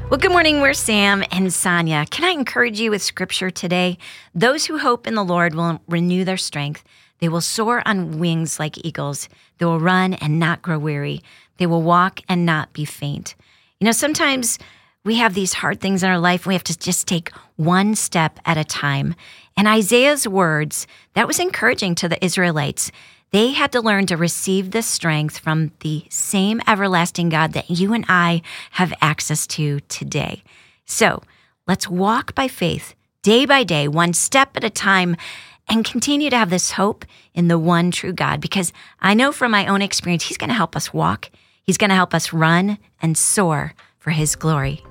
Well, good morning. We're Sam and Sonia. Can I encourage you with scripture today? Those who hope in the Lord will renew their strength. They will soar on wings like eagles. They will run and not grow weary. They will walk and not be faint. You know, sometimes we have these hard things in our life. We have to just take one step at a time. And Isaiah's words, that was encouraging to the Israelites. They had to learn to receive this strength from the same everlasting God that you and I have access to today. So let's walk by faith, day by day, one step at a time, and continue to have this hope in the one true God. Because I know from my own experience, He's going to help us walk. He's going to help us run and soar for His glory.